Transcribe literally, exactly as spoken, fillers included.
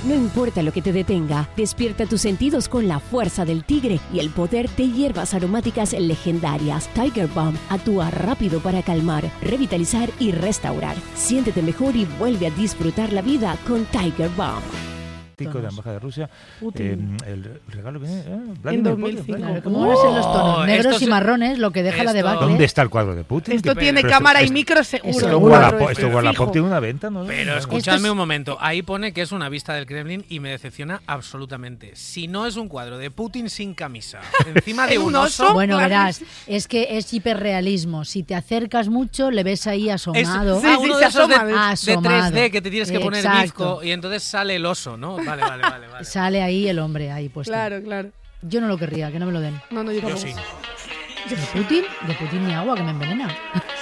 No importa lo que te detenga, despierta tus sentidos con la fuerza del tigre y el poder de hierbas aromáticas legendarias. Tiger Balm actúa rápido para calmar, revitalizar y restaurar. Siéntete mejor y vuelve a disfrutar la vida con Tiger Balm. De la embajada de Rusia, eh, el regalo viene eh, en dos mil cinco. Claro, ¿cómo van a ser los tonos? Negros y marrones, lo que deja esto, la debacle. ¿Dónde está el cuadro de Putin? Esto ¿Qué, tiene pero cámara esto, y micro seguro. Esto Wallapop esto Wallapop tiene una venta, ¿no? Pero escuchadme un momento, ahí pone que es una vista del Kremlin y me decepciona absolutamente. Si no es un cuadro de Putin sin camisa, encima de un oso... Bueno, verás, es que es hiperrealismo. Si te acercas mucho, le ves ahí asomado. Es, sí, ah, uno sí, de esos de, asomado. de tres D que te tienes que poner Exacto. bizco y entonces sale el oso, ¿no? Vale, vale, vale. vale. Sale ahí el hombre ahí puesto. Claro, claro. Yo no lo querría, que no me lo den. No, no, yo, yo sí. ¿De Putin? De Putin ni agua, que me envenena.